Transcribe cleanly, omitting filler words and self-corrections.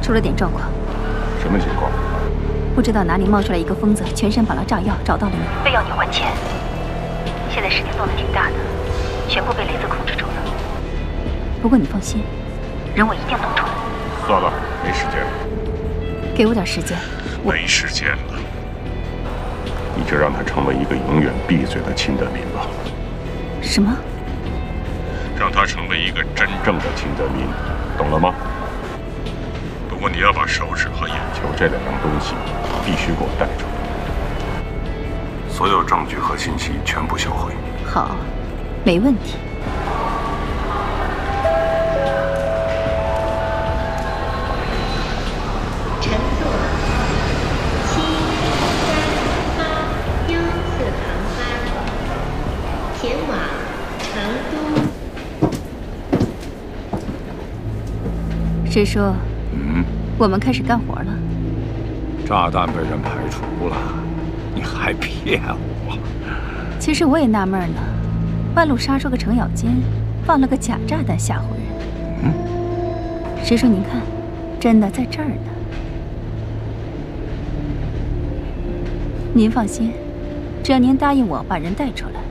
出了点状况。 什么情况？ 不知道哪里冒出来一个疯子，全身绑了炸药，找到了你，非要你还钱。现在事情弄得挺大的，全部被雷子控制住了。不过你放心，人我一定弄出来。 算了，没时间了。 给我点时间。 没时间了。你就让他成为一个永远闭嘴的秦德民吧。 什么？ 让他成为一个真正的秦德民，懂了吗？不过你要把手指和眼球这两样东西必须给我带出来，所有证据和信息全部销毁。 好，没问题。 乘坐738U4航班前往成都。 师叔，我们开始干活了。 炸弹被人排除了，你还骗我？ 其实我也纳闷呢，半路杀出个程咬金，放了个假炸弹吓唬人。师叔您看，真的在这儿呢。您放心，只要您答应我把人带出来，